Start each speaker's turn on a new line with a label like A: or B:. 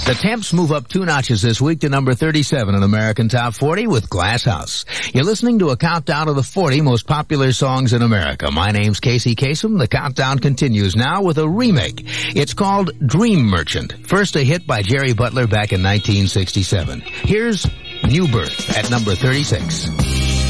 A: The Temps move up 2 notches this week to number 37 in American Top 40 with Glass House. You're listening to a countdown of the 40 most popular songs in America. My name's Casey Kasem. The countdown continues now with a remake. It's called Dream Merchant. First a hit by Jerry Butler back in 1967. Here's New Birth at number 36.